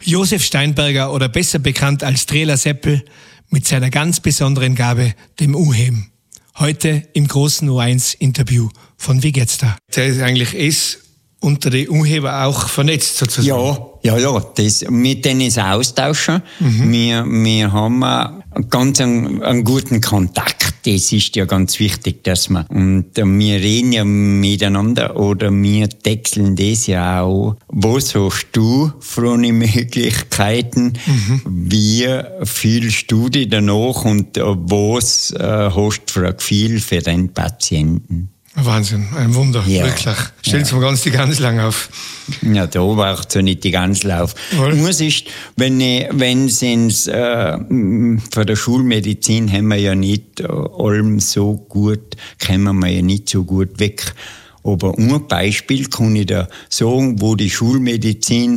Josef Steinberger oder besser bekannt als Trela Seppel mit seiner ganz besonderen Gabe, dem Unheben. Heute im großen U1-Interview von Wie geht's da? Der ist eigentlich unter den Unheber auch vernetzt sozusagen. Ja, das, mit denen ist austauschen. Wir haben einen guten Kontakt. Das ist ja ganz wichtig, dass wir reden ja miteinander oder wir deckeln das ja auch. Was hast du für eine Möglichkeiten? Wie fühlst du dich danach und was hast du für ein Gefühl für den Patienten? Wahnsinn, ein Wunder, wirklich. Stellst du mir ganz die Gänselang auf. Ja, da braucht es ja nicht die Gänselang. Muss ist, wenn sind's von der Schulmedizin haben wir ja nicht allem so gut, kommen wir ja nicht so gut weg. Aber ein Beispiel kann ich da sagen, wo die Schulmedizin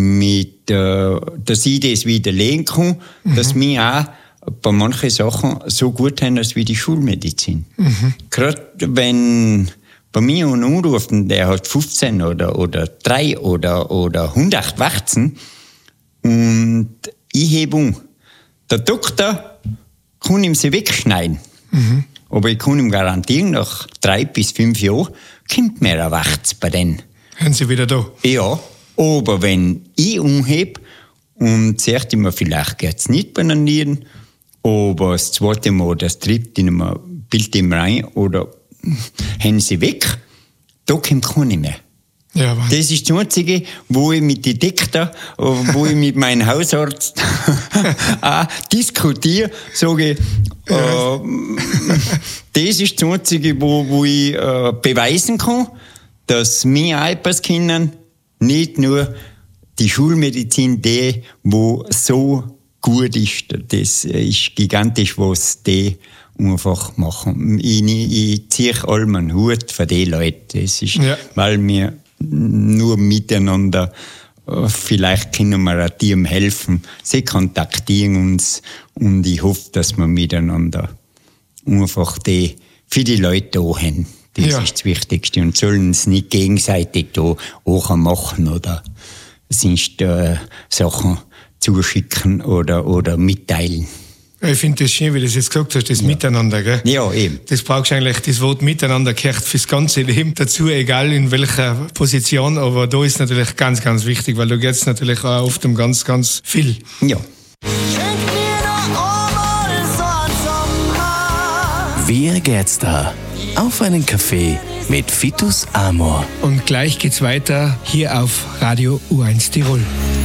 dass ich das widerlegen kann, dass wir auch bei manchen Sachen so gut haben als wie die Schulmedizin. Gerade wenn bei mir einen anrufen, der hat 15 oder 3 oder 100 Warzen und ich hebe der Doktor kann ihm sie wegschneiden. Aber ich kann ihm garantieren, nach 3 bis 5 Jahren kommt mehr ein Warz bei denen. Haben Sie wieder da? Ja, aber wenn ich umhebe und sagt immer, vielleicht geht es nicht bei den Nieren, aber das zweite Mal, das tritt in einem Bild rein oder haben sie weg, da kommt keiner mehr. Ja, das ist das Einzige, wo ich mit den Doktor, wo ich mit meinem Hausarzt auch diskutiere, sage das ist das Einzige, wo ich beweisen kann, dass wir etwas können, nicht nur die Schulmedizin, die wo so gut ist. Das ist gigantisch, was die einfach machen. Ich ziehe allem einen Hut von den Leuten. Das ist, weil wir nur miteinander, vielleicht können wir auch Team helfen. Sie kontaktieren uns und ich hoffe, dass wir miteinander einfach für die Leute da haben. Das ist das Wichtigste und sollen es nicht gegenseitig da auch machen oder sonst Sachen zuschicken oder mitteilen. Ich finde das schön, wie du das jetzt gesagt hast, das Miteinander, gell? Ja, eben. Das brauchst du eigentlich, das Wort Miteinander gehört fürs ganze Leben dazu, egal in welcher Position, aber da ist natürlich ganz, ganz wichtig, weil da geht es natürlich auch oft um ganz, ganz viel. Ja. Wie geht's da? Auf einen Kaffee mit Vitus Amor. Und gleich geht's weiter hier auf Radio U1 Tirol.